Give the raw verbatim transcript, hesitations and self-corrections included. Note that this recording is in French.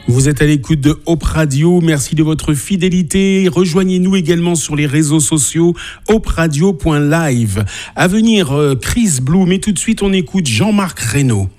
Vous êtes à l'écoute de Hope Radio, merci de votre fidélité. Rejoignez-nous également sur les réseaux sociaux hope radio point live. À venir, euh, Chris Blue, mais tout de suite on écoute Jean-Marc Reynaud.